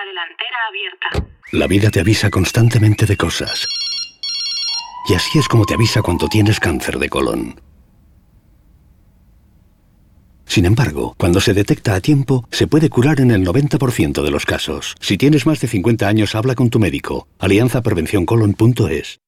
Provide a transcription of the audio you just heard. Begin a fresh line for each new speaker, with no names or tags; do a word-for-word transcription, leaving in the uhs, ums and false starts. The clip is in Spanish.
la delantera abierta.
La vida te avisa constantemente de cosas. Y así es como te avisa cuando tienes cáncer de colon. Sin embargo, cuando se detecta a tiempo, se puede curar en el noventa por ciento de los casos. Si tienes más de cincuenta años, habla con tu médico. alianza prevención colon punto es